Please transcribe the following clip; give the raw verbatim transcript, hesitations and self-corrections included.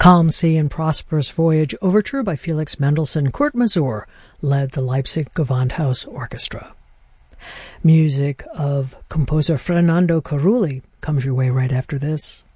Calm Sea and Prosperous Voyage Overture by Felix Mendelssohn. Kurt Masur led the Leipzig Gewandhaus Orchestra. Music of composer Fernando Carulli comes your way right after this.